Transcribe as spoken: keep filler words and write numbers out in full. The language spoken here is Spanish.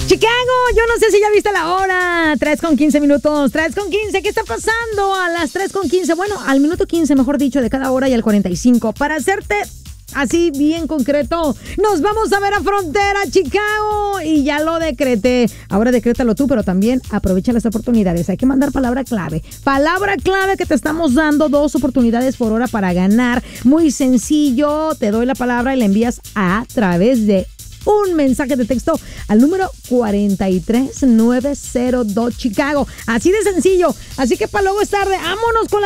Chicago, yo no sé si ya viste la hora. tres con quince minutos. tres con quince. ¿Qué está pasando a las tres con quince? Bueno, al minuto quince, mejor dicho, de cada hora y al cuarenta y cinco. Para hacerte así bien concreto, nos vamos a ver a Frontera, Chicago. Y ya lo decreté. Ahora decrétalo tú, pero también aprovecha las oportunidades. Hay que mandar palabra clave. Palabra clave que te estamos dando dos oportunidades por hora para ganar. Muy sencillo. Te doy la palabra y la envías a través de un mensaje de texto al número cuarenta y tres nueve cero dos Chicago. Así de sencillo. Así que para luego es tarde. Vámonos con la